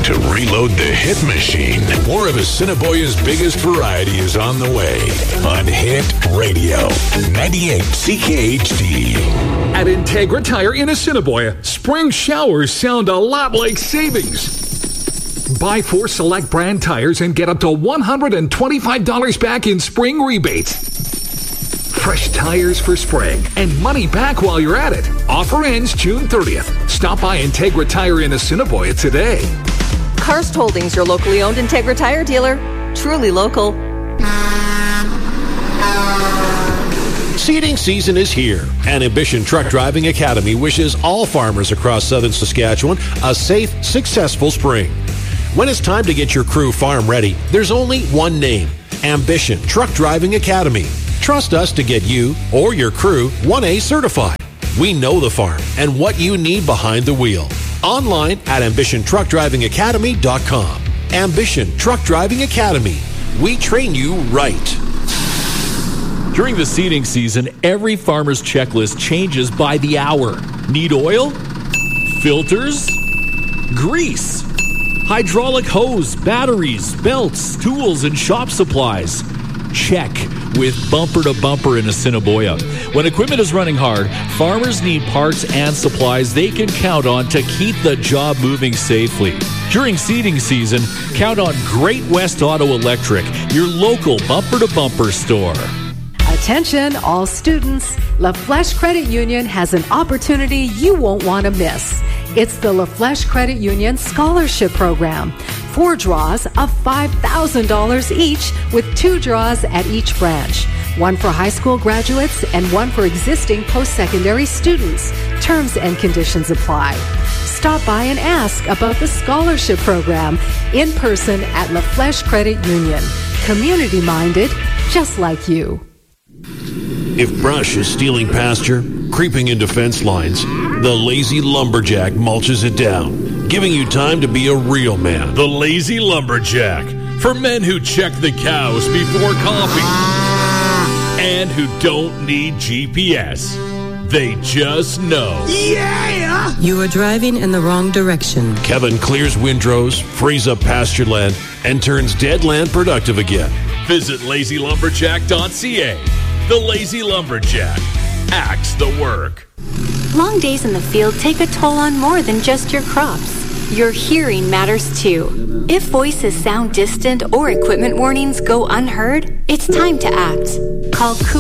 to reload the hit machine. More of Assiniboia's biggest variety is on the way on Hit Radio 98 CKHD. At Integra Tire in Assiniboia, spring showers sound a lot like savings. Buy 4 select brand tires and get up to $125 back in spring rebates. Fresh tires for spring and money back while you're at it. Offer ends June 30th. Stop by Integra Tire in Assiniboia today. Karst Holdings, your locally owned Integra Tire dealer. Truly local. Seeding season is here, and Ambition Truck Driving Academy wishes all farmers across southern Saskatchewan a safe, successful spring. When it's time to get your crew farm ready, there's only one name: Ambition Truck Driving Academy. Trust us to get you or your crew 1A certified. We know the farm and what you need behind the wheel. Online at ambitiontruckdrivingacademy.com. Ambition Truck Driving Academy. We train you right. During the seeding season, every farmer's checklist changes by the hour. Need oil? Filters? Grease? Hydraulic hose, batteries, belts, tools, and shop supplies. Check with Bumper to Bumper in Assiniboia. When equipment is running hard, farmers need parts and supplies they can count on to keep the job moving safely. During seeding season, count on Great West Auto Electric, your local Bumper to Bumper store. Attention, all students. La Flèche Credit Union has an opportunity you won't want to miss. It's the La Flèche Credit Union Scholarship Program. 4 draws of $5,000 each, with 2 draws at each branch. 1 for high school graduates and 1 for existing post-secondary students. Terms and conditions apply. Stop by and ask about the scholarship program in person at La Flèche Credit Union. Community-minded, just like you. If brush is stealing pasture, creeping into fence lines, the Lazy Lumberjack mulches it down, giving you time to be a real man. The Lazy Lumberjack, for men who check the cows before coffee and who don't need GPS. They just know. Yeah! You are driving in the wrong direction. Kevin clears windrows, frees up pasture land, and turns dead land productive again. Visit lazylumberjack.ca. The Lazy Lumberjack. Axe the work. Long days in the field take a toll on more than just your crops. Your hearing matters too. If voices sound distant or equipment warnings go unheard, it's time to act. Call